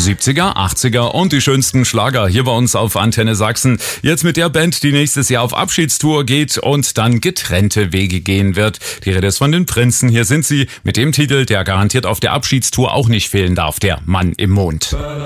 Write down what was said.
70er, 80er und die schönsten Schlager hier bei uns auf Antenne Sachsen. Jetzt mit der Band, die nächstes Jahr auf Abschiedstour geht und dann getrennte Wege gehen wird. Die Rede ist von den Prinzen. Hier sind sie mit dem Titel, der garantiert auf der Abschiedstour auch nicht fehlen darf, der Mann im Mond.